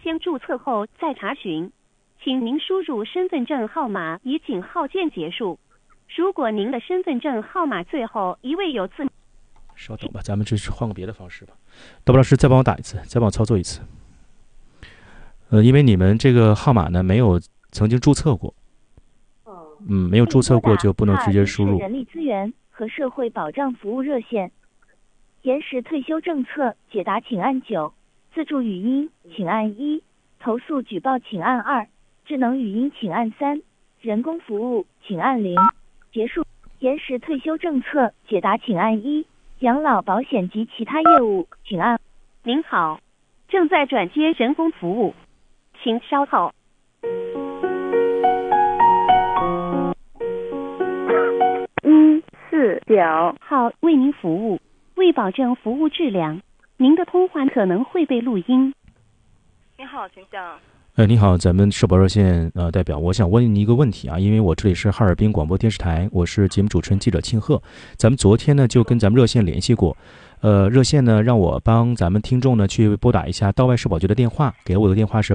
先注册后再查询。请您输入身份证号码以井号键结束。如果您的身份证号码最后一位有字， 稍等吧，咱们这是换个别的方式吧。豆包老师，再帮我打一次，再帮我操作一次。因为你们这个号码呢没有曾经注册过，没有注册过就不能直接输入。 人力资源和社会保障服务热线，延时退休政策解答请按9，自助语音请按1，投诉举报请按2，智能语音请按3，人工服务请按0。结束。延时退休政策解答请按1，养老保险及其他业务请按。 您好，正在转接人工服务，请稍后。149号为您服务。为保证服务质量，您的通话可能会被录音。 你好，请讲。 你好，咱们社保热线代表，我想问您一个问题啊，因为我这里是哈尔滨广播电视台，我是节目主持人记者庆贺。咱们昨天呢就跟咱们热线联系过，热线呢让我帮咱们听众呢去拨打一下道外社保局的电话，给我的电话是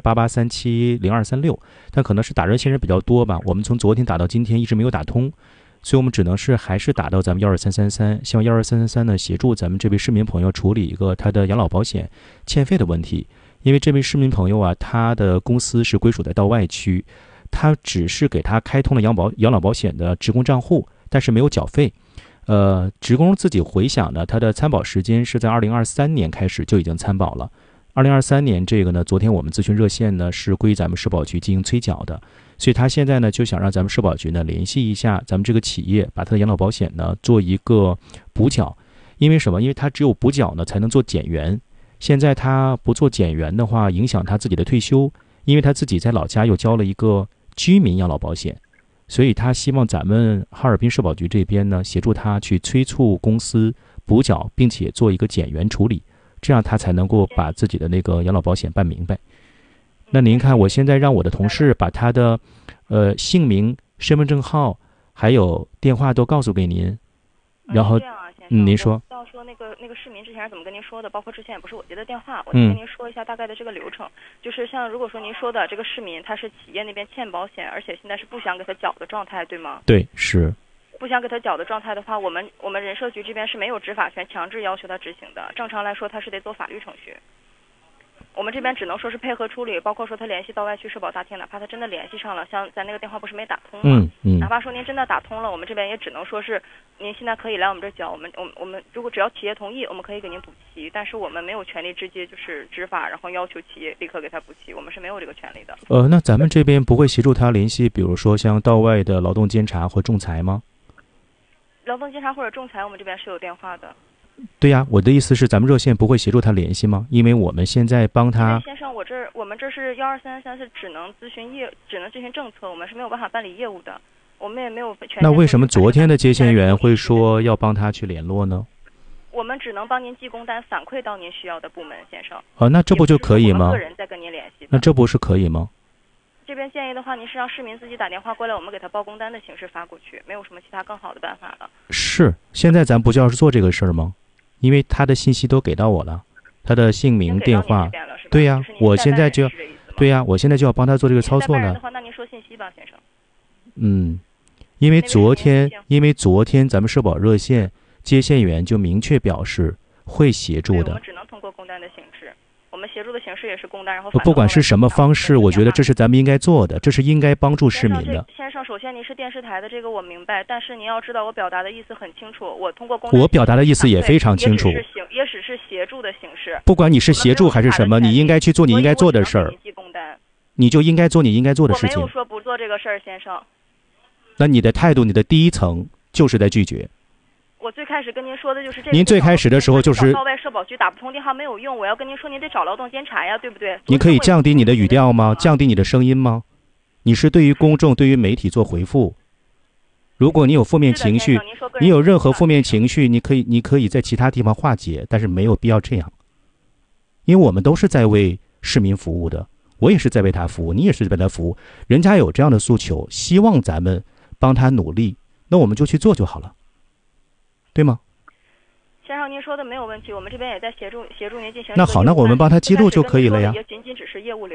88370236，但可能是打热线人比较多吧，我们从昨天打到今天一直没有打通，所以我们只能是还是打到咱们12333，希望12333呢协助咱们这位市民朋友处理一个他的养老保险欠费的问题。因为这位市民朋友啊，他的公司是归属在道外区，他只是给他开通了养老保险的职工账户，但是没有缴费。职工自己回想呢，他的参保时间是在2023年开始就已经参保了。2023年这个呢，昨天我们咨询热线呢是归咱们社保局进行催缴的，所以他现在呢就想让咱们社保局呢联系一下咱们这个企业，把他的养老保险呢做一个补缴。因为什么？因为他只有补缴呢才能做减员。现在他不做减员的话，影响他自己的退休，因为他自己在老家又交了一个居民养老保险，所以他希望咱们哈尔滨社保局这边呢协助他去催促公司补缴，并且做一个减员处理，这样他才能够把自己的那个养老保险办明白。那您看，我现在让我的同事把他的姓名、身份证号还有电话都告诉给您，然后您说。 到说那个市民之前是怎么跟您说的，包括之前也不是我接的电话，我先跟您说一下大概的这个流程。就是像如果说您说的这个市民他是企业那边欠保险，而且现在是不想给他缴的状态，对吗？ 对，是。 不想给他缴的状态的话，我们人社局这边是没有执法权强制要求他执行的，正常来说他是得走法律程序。我们这边只能说是配合处理，包括说他联系道外区社保大厅，哪怕他真的联系上了，像咱那个电话不是没打通吗？哪怕说您真的打通了，我们这边也只能说是您现在可以来我们这缴，我们如果只要企业同意，我们可以给您补齐，但是我们没有权利直接就是执法，然后要求企业立刻给他补齐，我们是没有这个权利的。 那咱们这边不会协助他联系，比如说像道外的劳动监察或仲裁吗？ 劳动监察或者仲裁，我们这边是有电话的。 对呀，我的意思是咱们热线不会协助他联系吗？因为我们现在帮他。 先生，我们这是12333是只能咨询政策，我们是没有办法办理业务的，我们也没有权。 那为什么昨天的接线员会说要帮他去联络呢？ 我们只能帮您记工单，反馈到您需要的部门，先生。 那这不就可以吗？ 个人在跟您联系。 那这不是可以吗？ 这边建议的话，您是让市民自己打电话过来，我们给他报工单的形式发过去，没有什么其他更好的办法了。是， 现在咱不就要是做这个事儿吗？因为他的信息都给到我了，他的姓名、电话。对呀，我现在就要帮他做这个操作呢。 那您说信息吧，先生。 因为昨天咱们社保热线接线员就明确表示会协助的。 我们只能通过工单的形式。我们协助的形式也是工单，然后不管是什么方式，我觉得这是咱们应该做的，这是应该帮助市民的。 先生，首先您是电视台的，这个我明白，但是您要知道我表达的意思很清楚，我通过工单。 我表达的意思也非常清楚， 也只是协助的形式。 不管你是协助还是什么，你应该去做你应该做的事儿，你就应该做你应该做的事情。 我没有说不做这个事儿，先生。 那你的态度，你的第一层就是在拒绝。 我最开始跟您说的就是这个。 您最开始的时候就是道外社保局打不通电话没有用，我要跟您说您得找劳动监察呀，对不对？ 您可以降低你的语调吗？降低你的声音吗？你是对于公众、对于媒体做回复。如果你有负面情绪，你有任何负面情绪，你可以在其他地方化解，但是没有必要这样。因为我们都是在为市民服务的，我也是在为他服务，你也是在为他服务。人家有这样的诉求，希望咱们帮他努力，那我们就去做就好了。对吗？ 先生，您说的没有问题，我们这边也在协助您进行。 那好，那我们帮他记录就可以了呀。 也仅仅只是业务流。